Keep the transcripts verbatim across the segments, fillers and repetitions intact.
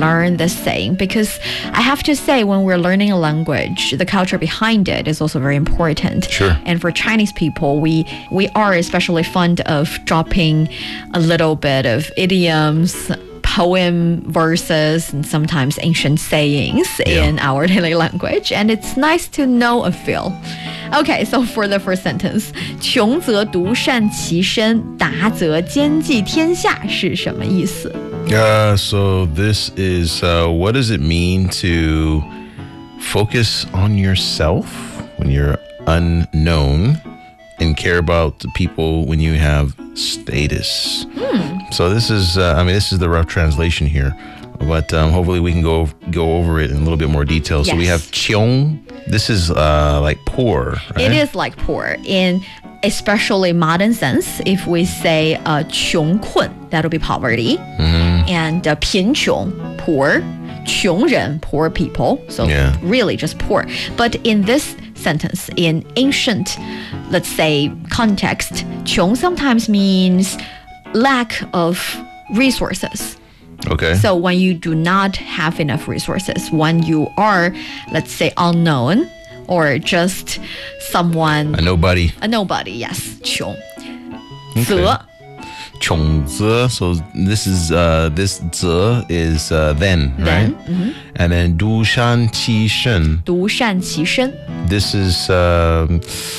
learn this saying because I have to say when we're learning a language, the culture behind it is also very important. Sure. And for Chinese people, we we are especially fond of dropping a little bit of idioms, poem verses, and sometimes ancient sayings yeah. in our daily language. And it's nice to know a few. Okay, so for the first sentence, 穷则独善其身，达则兼济天下是什么意思？ Uh, so this is, uh, what does it mean to focus on yourself when you're unknown and care about the people when you have status? Hmm. So this is, uh, I mean, this is the rough translation here, but um, hopefully we can go go over it in a little bit more detail. So Yes. we have 穷. This is uh, like poor, right? It is like poor in especially modern sense. If we say uh, 穷困, that'll be poverty. Mm-hmm. And uh, 贫穷, poor. 穷人, poor people. So yeah. really just poor. But in this sentence, in ancient, let's say, context, 穷 sometimes means lack of resources. Okay. So when you do not have enough resources, when you are, let's say, unknown or just someone, a nobody. a nobody, yes, 穷. Okay. 则穷则, so this is uh this 则 is uh, then, Then, right? mhm. And then 独善其身, 独善其身. this is um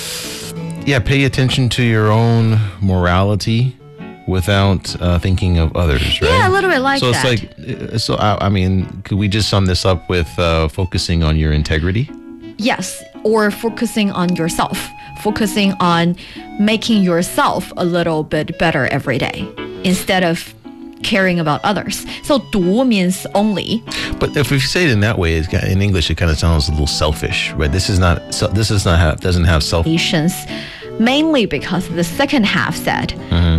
yeah, pay attention to your own morality without uh, thinking of others, right? Yeah, a little bit like so that. it's like, so I, I mean, could we just sum this up with uh, focusing on your integrity? Yes, or focusing on yourself, focusing on making yourself a little bit better every day instead of caring about others. So 独 means only. But if we say it in that way, it's, got- in English, it kind of sounds a little selfish, right? This is not. So, this is not have doesn't have self. Patience, mainly because the second half said,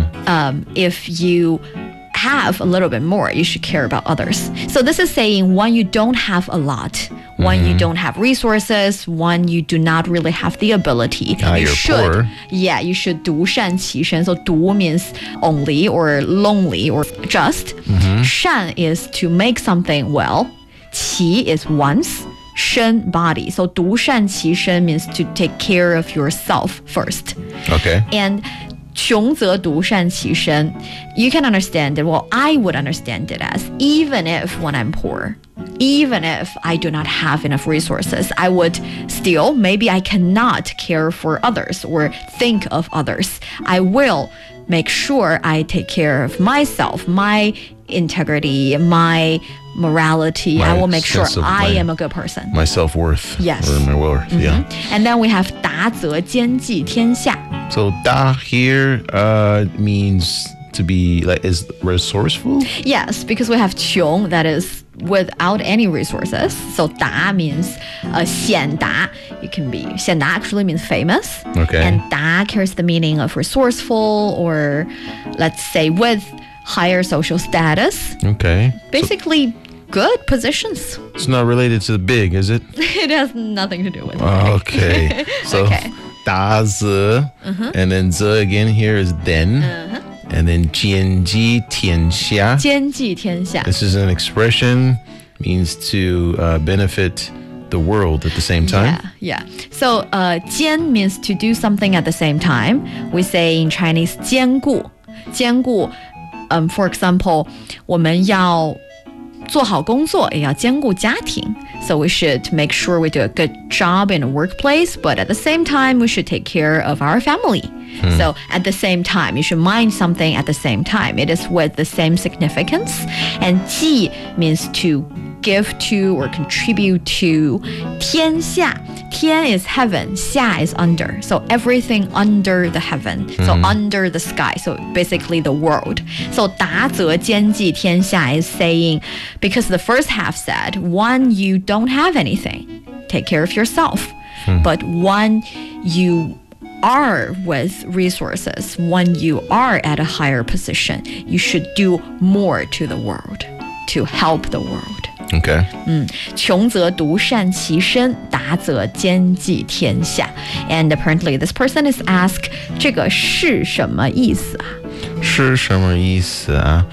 um, if you have a little bit more, you should care about others. So this is saying when you don't have a lot, when you don't have resources, when you do not really have the ability, Ah, you you're should, poor. yeah, you should 独善其身. So 独 means only or lonely or just. 善 is to make something well. 其 is once. 身 body. So 独善其身 means to take care of yourself first. Okay. And 穷则独善其身, you can understand it. Well, I would understand it as even if when I'm poor, even if I do not have enough resources, I would still, maybe I cannot care for others or think of others. I will make sure I take care of myself, my integrity, my morality. My I will make sure sense of I my- am a good person. My self-worth. Yes. Or my worth, yeah. And then we have 达则兼济天下. So 达 here uh, means to be like is resourceful. Yes, because we have 穷 that is without any resources. So 达 means uh, 显达. It can be 显达 actually means famous. Okay. And 达 carries the meaning of resourceful or let's say with higher social status. Okay. Basically good positions. It's not related to the big, is it? It has nothing to do with it. Okay. So Okay. 达则, and then 则 again here is then, and then 兼济天下. 兼济天下. This is an expression, means to uh, benefit the world at the same time. Yeah, yeah. So, uh, 兼 means to do something at the same time. We say in Chinese 兼顾. 兼顾, um, for example, 我们要做好工作，也要兼顾家庭. So we should make sure we do a good job in a workplace, but at the same time, we should take care of our family. So at the same time, you should mind something at the same time. It is with the same significance. And 济 means to give to or contribute to. 天下, 天 is heaven, 下 is under. So everything under the heaven. So under the sky. So basically the world. So 达则兼济天下 is saying, because the first half said, one, you don't have anything, take care of yourself. But one, you are with resources, when you are at a higher position, you should do more to the world, to help the world. Okay. 穷则独善其身，达则兼济天下. And apparently this person is asked, 这个是什么意思啊？ 是什么意思啊？